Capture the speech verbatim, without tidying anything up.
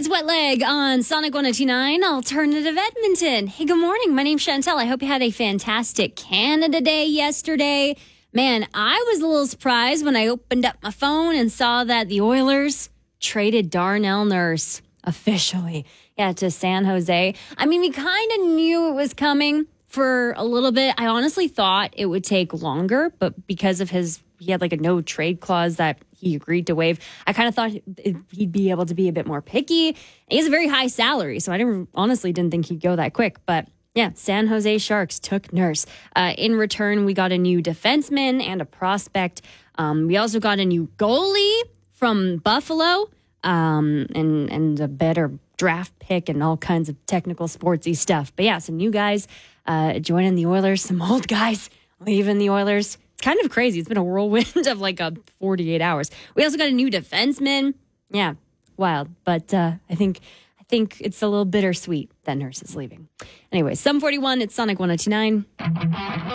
It's Wet Leg on Sonic one oh two point nine, Alternative Edmonton. Hey, good morning. My name's Chantel. I hope you had a fantastic Canada Day yesterday. Man, I was a little surprised when I opened up my phone and saw that the Oilers traded Darnell Nurse officially, yeah, to San Jose. I mean, we kind of knew it was coming for a little bit. I honestly thought it would take longer, but because of his, he had like a no trade clause that he agreed to waive. I kind of thought he'd be able to be a bit more picky. He has a very high salary, so I didn't, honestly didn't think he'd go that quick. But yeah, San Jose Sharks took Nurse. Uh, in return, we got a new defenseman and a prospect. Um, we also got a new goalie from Buffalo, um, and and a better draft pick and all kinds of technical sportsy stuff. But yeah, some new guys uh, joining the Oilers, some old guys leaving the Oilers. Kind of crazy. It's been a whirlwind of like a forty-eight hours. We also got a new defenseman. Yeah, wild. But uh, I think I think it's a little bittersweet that Nurse is leaving. Anyway, seven forty-one, it's Sonic one oh two point nine.